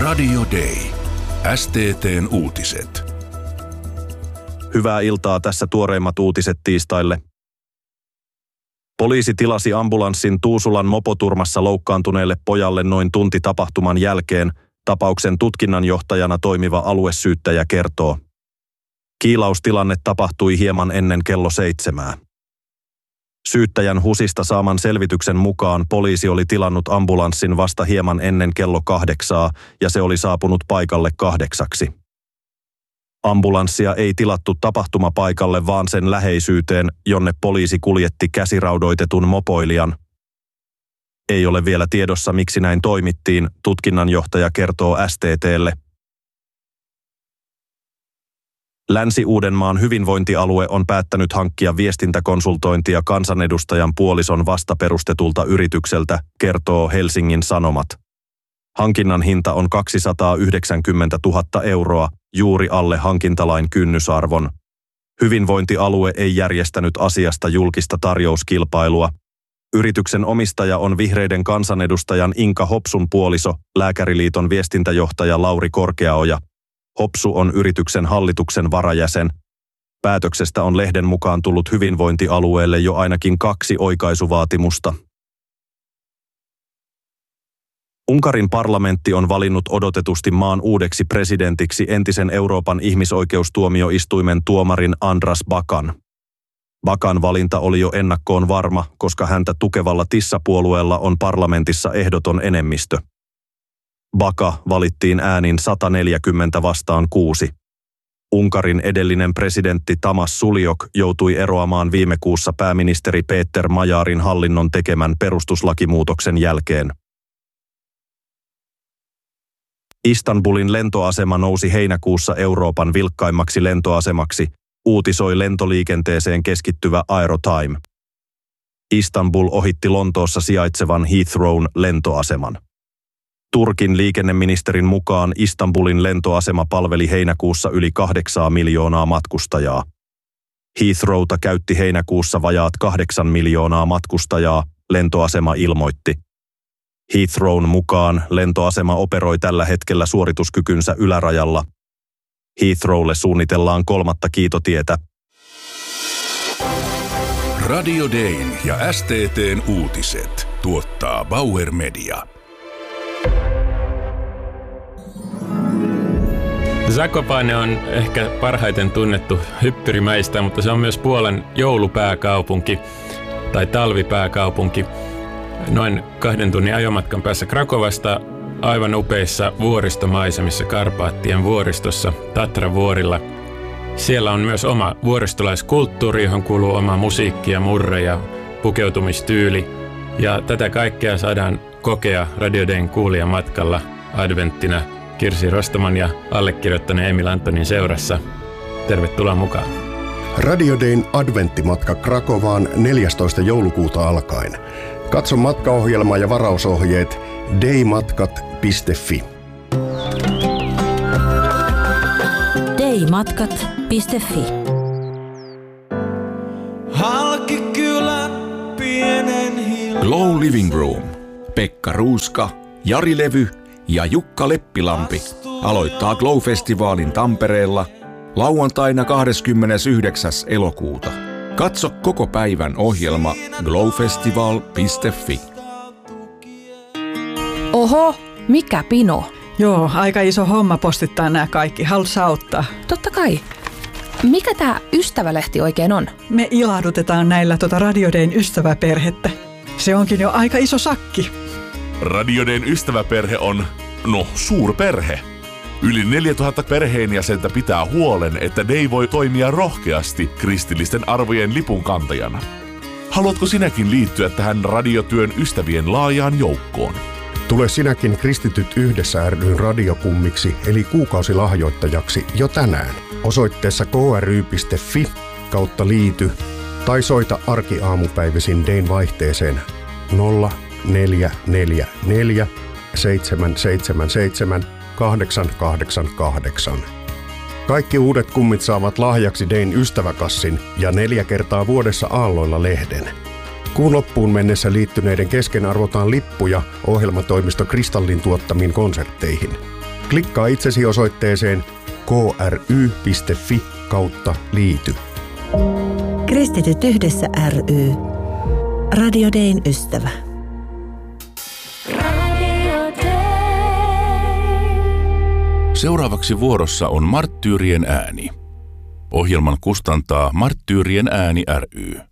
Radio Day. STT:n uutiset. Hyvää iltaa, tässä tuoreimmat uutiset tiistaille. Poliisi tilasi ambulanssin Tuusulan mopoturmassa loukkaantuneelle pojalle noin tunti tapahtuman jälkeen, tapauksen tutkinnanjohtajana toimiva aluesyyttäjä kertoo. Kiilaustilanne tapahtui hieman ennen kello 7. Syyttäjän HUSista saaman selvityksen mukaan poliisi oli tilannut ambulanssin vasta hieman ennen kello 8 ja se oli saapunut paikalle 8. Ambulanssia ei tilattu tapahtumapaikalle, vaan sen läheisyyteen, jonne poliisi kuljetti käsiraudoitetun mopoilijan. Ei ole vielä tiedossa, miksi näin toimittiin, tutkinnanjohtaja kertoo STT:lle. Länsi-Uudenmaan hyvinvointialue on päättänyt hankkia viestintäkonsultointia kansanedustajan puolison vastaperustetulta yritykseltä, kertoo Helsingin Sanomat. Hankinnan hinta on 290 000 euroa, juuri alle hankintalain kynnysarvon. Hyvinvointialue ei järjestänyt asiasta julkista tarjouskilpailua. Yrityksen omistaja on vihreiden kansanedustajan Inka Hopsun puoliso, Lääkäriliiton viestintäjohtaja Lauri Korkeaoja. Hopsu on yrityksen hallituksen varajäsen. Päätöksestä on lehden mukaan tullut hyvinvointialueelle jo ainakin 2 oikaisuvaatimusta. Unkarin parlamentti on valinnut odotetusti maan uudeksi presidentiksi entisen Euroopan ihmisoikeustuomioistuimen tuomarin Andras Bakan. Bakan valinta oli jo ennakkoon varma, koska häntä tukevalla Tissa-puolueella on parlamentissa ehdoton enemmistö. Baka valittiin äänin 140 vastaan 6. Unkarin edellinen presidentti Tamas Suliok joutui eroamaan viime kuussa pääministeri Péter Majárin hallinnon tekemän perustuslakimuutoksen jälkeen. Istanbulin lentoasema nousi heinäkuussa Euroopan vilkkaimmaksi lentoasemaksi, uutisoi lentoliikenteeseen keskittyvä Aerotime. Istanbul ohitti Lontoossa sijaitsevan Heathrown lentoaseman. Turkin liikenneministerin mukaan Istanbulin lentoasema palveli heinäkuussa yli 8 miljoonaa matkustajaa. Heathrowta käytti heinäkuussa vajaat 8 miljoonaa matkustajaa, lentoasema ilmoitti. Heathrown mukaan lentoasema operoi tällä hetkellä suorituskykynsä ylärajalla. Heathrowlle suunnitellaan 3. kiitotietä. Radio Dayn ja STT:n uutiset tuottaa Bauer Media. Zakopane on ehkä parhaiten tunnettu hyppyrimäistä, mutta se on myös Puolan joulupääkaupunki tai talvipääkaupunki. Noin 2 tunnin ajomatkan päässä Krakovasta, aivan upeissa vuoristomaisemissa Karpaattien vuoristossa Tatra-vuorilla. Siellä on myös oma vuoristolaiskulttuuri, johon kuuluu oma musiikki ja murre ja pukeutumistyyli. Ja tätä kaikkea saadaan kokea Radio Dayn kuulijamatkalla adventtina Kirsi Rostaman ja allekirjoittaneen Emil Antonin seurassa. Tervetuloa mukaan. Radio Dayn adventtimatka Krakovaan 14. joulukuuta alkaen. Katso matkaohjelma ja varausohjeet daymatkat.fi. daymatkat.fi. Glow Living Room. Pekka Ruuska, Jari Levy ja Jukka Leppilampi aloittaa Glow-festivaalin Tampereella lauantaina 29. elokuuta. Katso koko päivän ohjelma glowfestival.fi. Oho, mikä pino? Joo, aika iso homma postittaa nämä kaikki. Haluatko auttaa? Totta kai. Mikä tämä ystävälehti oikein on? Me ilahdutetaan näillä Radio Dayn ystäväperhettä. Se onkin jo aika iso sakki. Radio Dayn ystäväperhe on, suurperhe. Yli 4000 perheenjäsentä pitää huolen, että Day voi toimia rohkeasti kristillisten arvojen lipunkantajana. Haluatko sinäkin liittyä tähän radiotyön ystävien laajaan joukkoon? Tule sinäkin Kristityt yhdessä ry:n radiokummiksi eli kuukausilahjoittajaksi jo tänään osoitteessa kry.fi/liity tai soita arkiaamupäivisin Dayn vaihteeseen 0444 777 888. Kaikki uudet kummit saavat lahjaksi Dayn ystäväkassin ja 4 kertaa vuodessa aalloilla lehden. Kuun loppuun mennessä liittyneiden kesken arvotaan lippuja ohjelmatoimisto Kristallin tuottamiin konsertteihin. Klikkaa itsesi osoitteeseen kry.fi/liity. Kristityt yhdessä ry. Radio Dayn ystävä. Seuraavaksi vuorossa on Marttyyrien ääni. Ohjelman kustantaa Marttyyrien ääni ry.